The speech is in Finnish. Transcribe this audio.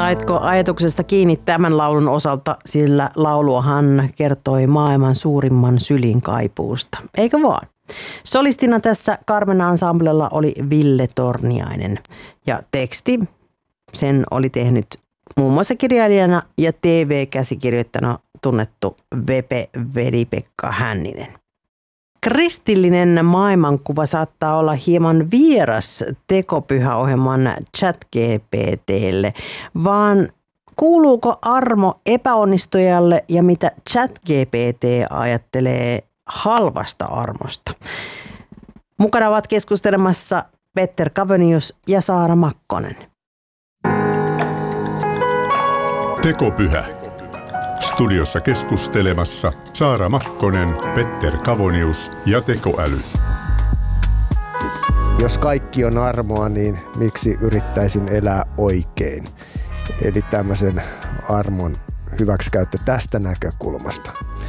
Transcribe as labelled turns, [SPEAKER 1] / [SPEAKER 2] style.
[SPEAKER 1] Saitko ajatuksesta kiinni tämän laulun osalta, sillä lauluahan kertoi maailman suurimman sylin kaipuusta, eikö vaan? Solistina tässä Carmen Ensemblella oli Ville Torniainen ja teksti, sen oli tehnyt muun muassa kirjailijana ja TV-käsikirjoittajana tunnettu Vepe Veli-Pekka Hänninen. Kristillinen maailmankuva saattaa olla hieman vieras tekopyhäohjelman ChatGPT:lle, vaan kuuluuko armo epäonnistujalle ja mitä ChatGPT ajattelee halvasta armosta? Mukana ovat keskustelemassa Petter Kavonius ja Saara Makkonen.
[SPEAKER 2] Tekopyhä. Studiossa keskustelemassa Saara Makkonen, Petter Kavonius ja tekoäly.
[SPEAKER 3] Jos kaikki on armoa, niin miksi yrittäisin elää oikein? Eli tämmöisen armon hyväksikäyttö tästä näkökulmasta.